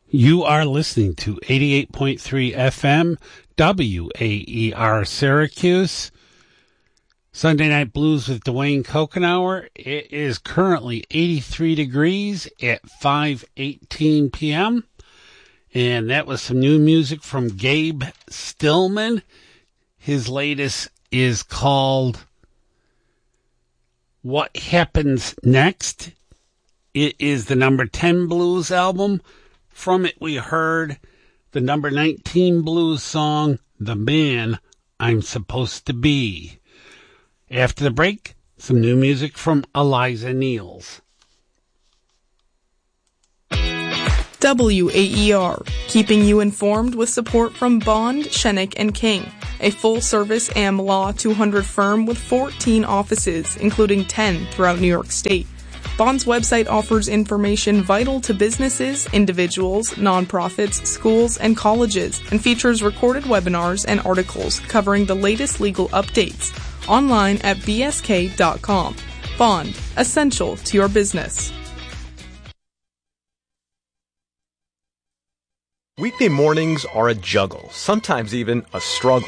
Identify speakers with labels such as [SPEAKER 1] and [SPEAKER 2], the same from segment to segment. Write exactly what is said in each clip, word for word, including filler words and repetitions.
[SPEAKER 1] You are listening to eighty-eight point three F M, W A E R Syracuse. Sunday Night Blues with Dwayne Kokenauer. It is currently eighty-three degrees at five eighteen p.m. And that was some new music from Gabe Stillman. His latest is called What Happens Next. It is the number ten blues album. From it, we heard the number nineteen blues song, The Man I'm Supposed to Be. After the break, some new music from Eliza Niels.
[SPEAKER 2] W A E R, keeping you informed with support from Bond, Shenick and King, a full-service A M Law two hundred firm with fourteen offices, including ten throughout New York State. Bond's website offers information vital to businesses, individuals, nonprofits, schools, and colleges, and features recorded webinars and articles covering the latest legal updates. Online at b s k dot com. Bond, essential to your business.
[SPEAKER 3] Weekday mornings are a juggle, sometimes even a struggle.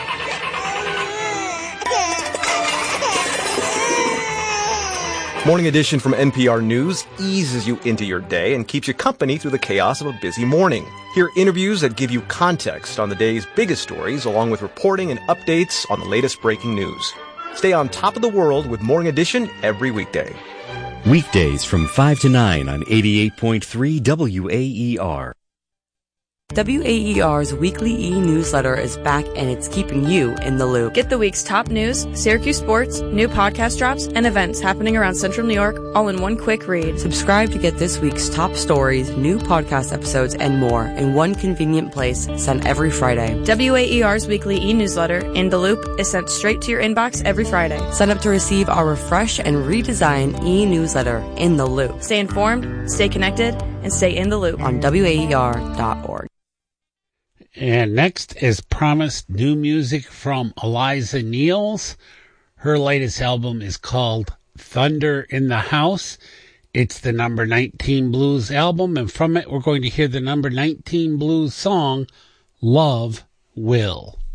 [SPEAKER 3] Morning Edition from N P R News eases you into your day and keeps you company through the chaos of a busy morning. Hear interviews that give you context on the day's biggest stories, along with reporting and updates on the latest breaking news. Stay on top of the world with Morning Edition every weekday.
[SPEAKER 4] Weekdays from five to nine on eighty-eight point three W A E R.
[SPEAKER 5] W A E R's weekly e-newsletter is back, and it's keeping you in the loop.
[SPEAKER 6] Get the week's top news, Syracuse sports, new podcast drops, and events happening around Central New York, all in one quick read.
[SPEAKER 5] Subscribe to get this week's top stories, new podcast episodes, and more in one convenient place, sent every Friday.
[SPEAKER 6] W A E R's weekly e-newsletter, In the Loop, is sent straight to your inbox every Friday.
[SPEAKER 5] Sign up to receive our refreshed and redesigned e-newsletter, In the Loop.
[SPEAKER 6] Stay informed, stay connected, and stay in the loop
[SPEAKER 5] on W A E R dot org.
[SPEAKER 1] And next is promised new music from Eliza Niels. Her latest album is called Thunder in the House. It's the number nineteen blues album, and from it we're going to hear the number nineteen blues song, Love Will.